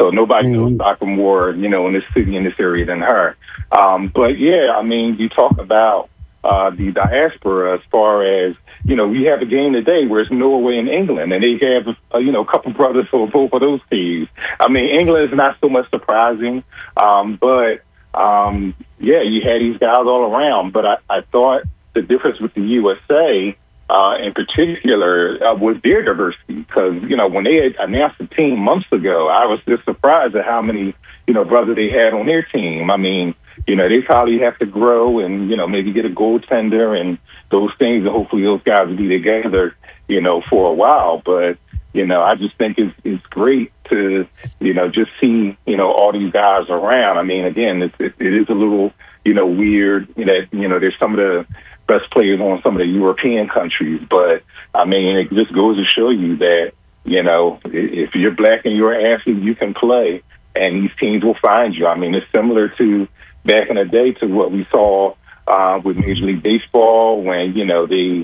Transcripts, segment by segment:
So nobody knows soccer more, in this city, in this area than her. But yeah, I mean, you talk about the diaspora as far as, we have a game today where it's Norway and England, and they have, a couple brothers for both of those teams. I mean, England is not so much surprising, but yeah, you had these guys all around. But I thought the difference with the USA in particular was their diversity, because, when they had announced the team months ago, I was just surprised at how many, brothers they had on their team. I mean, they probably have to grow and, maybe get a goaltender and those things, and hopefully those guys will be together, for a while. But, I just think it's great to, just see, all these guys around. I mean, again, it is a little, weird that, there's some of the best players on some of the European countries. But, I mean, it just goes to show you that, if you're black and you're an athlete, you can play, and these teams will find you. I mean, it's similar to back in the day to what we saw with Major League Baseball when, they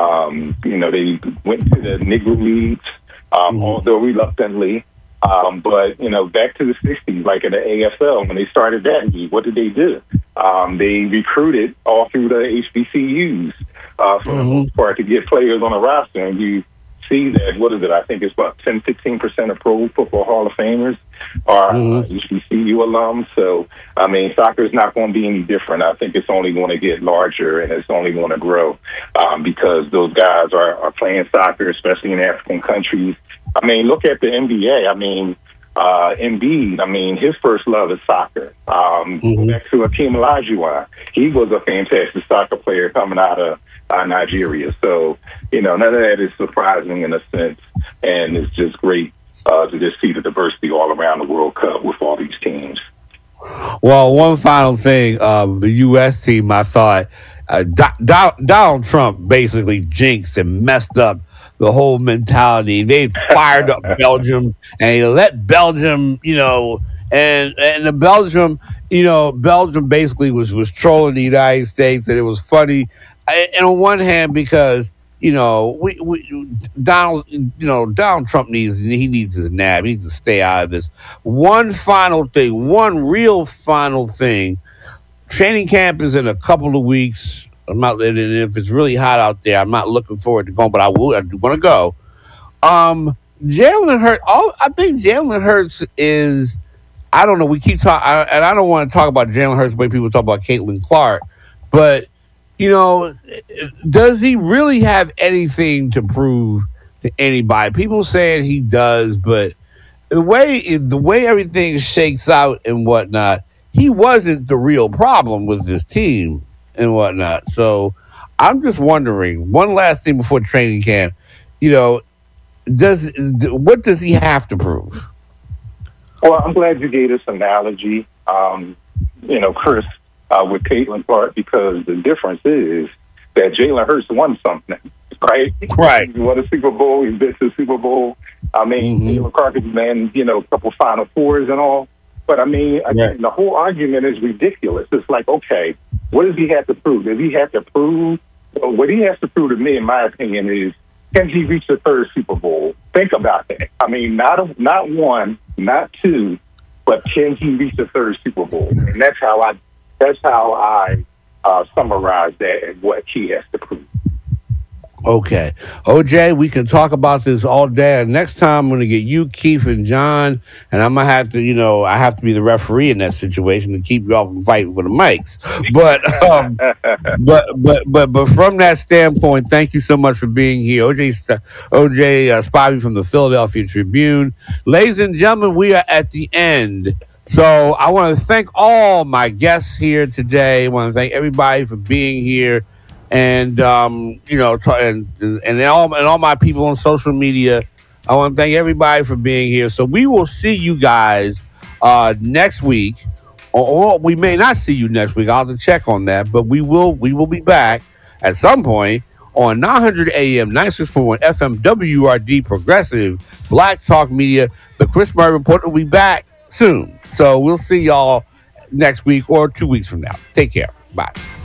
went to the Negro Leagues, although reluctantly. But, back to the 60s, like in the AFL, when they started that league, what did they do? They recruited all through the HBCUs for the most part to get players on the roster. And you see that, what is it? I think it's about 10-15% of Pro Football Hall of Famers are HBCU alums. So, I mean, soccer is not going to be any different. I think it's only going to get larger, and it's only going to grow because those guys are playing soccer, especially in African countries. I mean, look at the NBA. I mean, Embiid, I mean, his first love is soccer. Back to Hakeem Olajuwon, he was a fantastic soccer player coming out of Nigeria. So, none of that is surprising in a sense, and it's just great to just see the diversity all around the World Cup with all these teams. Well, one final thing, the U.S. team, I thought, Donald Trump basically jinxed and messed up the whole mentality. They fired up Belgium, and they let Belgium, and the Belgium, Belgium basically was trolling the United States, and it was funny. And on one hand, because Donald Trump needs his nab. He needs to stay out of this. One real final thing. Training camp is in a couple of weeks. And if it's really hot out there, I'm not looking forward to going, but I want to go. Jalen Hurts. I think Jalen Hurts is. I don't know. We keep talking, and I don't want to talk about Jalen Hurts the way people talk about Caitlin Clark, but does he really have anything to prove to anybody? People saying he does, but the way everything shakes out and whatnot, he wasn't the real problem with this team and whatnot. So I'm just wondering, one last thing before training camp, what does he have to prove? Well, I'm glad you gave this analogy, Chris, with Caitlin Clark, because the difference is that Jalen Hurts won something, right? Right. He won a Super Bowl. He's been to the Super Bowl. I mean, Caitlin Clark has been, a couple Final Fours and all. But, I mean, again, the whole argument is ridiculous. It's like, okay, what does he have to prove? Does he have to prove? Well, what he has to prove to me, in my opinion, is can he reach the third Super Bowl? Think about that. I mean, not one, not two, but can he reach the third Super Bowl? And that's how I summarize that and what he has to prove. Okay. OJ, we can talk about this all day. And next time I'm going to get you, Keith, and John, and I'm going to have to, I have to be the referee in that situation to keep y'all from fighting for the mics. But, but from that standpoint, thank you so much for being here. OJ Spivey from the Philadelphia Tribune. Ladies and gentlemen, we are at the end. So I want to thank all my guests here today. I want to thank everybody for being here. And and all my people on social media, I want to thank everybody for being here. So we will see you guys next week, or we may not see you next week. I'll have to check on that, but we will be back at some point on 900 AM, 96.1 FM, WRD Progressive Black Talk Media. The Chris Murray Report will be back soon. So we'll see y'all next week or 2 weeks from now. Take care. Bye.